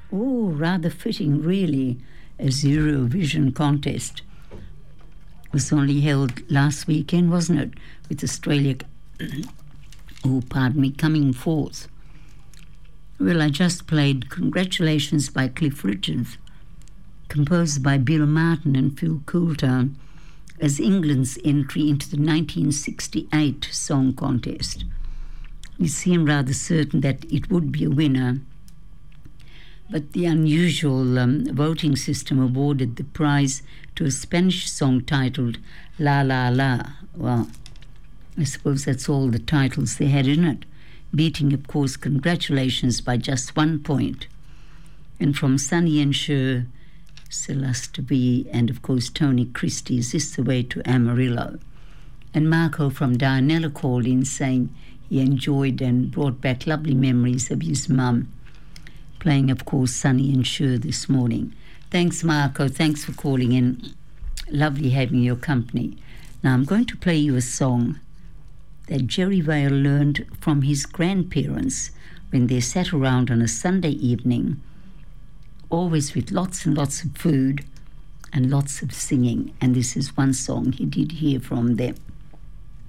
Oh, rather fitting, really. A Eurovision contest was only held last weekend, wasn't it? With Australia, coming fourth. Well, I just played Congratulations by Cliff Richards, composed by Bill Martin and Phil Coulter, as England's entry into the 1968 song contest. We seemed rather certain that it would be a winner, but the unusual voting system awarded the prize to a Spanish song titled La La La. Well, I suppose that's all the titles they had in it, beating, of course, Congratulations by just 1 point. And from Sonny and Cher, Celeste B, and of course Tony Christie's This the Way to Amarillo. And Marco from Dianella called in saying he enjoyed and brought back lovely memories of his mum, playing, of course, Sonny and Cher this morning. Thanks, Marco. Thanks for calling in. Lovely having your company. Now I'm going to play you a song that Jerry Vale learned from his grandparents when they sat around on a Sunday evening, always with lots and lots of food and lots of singing. And this is one song he did hear from them.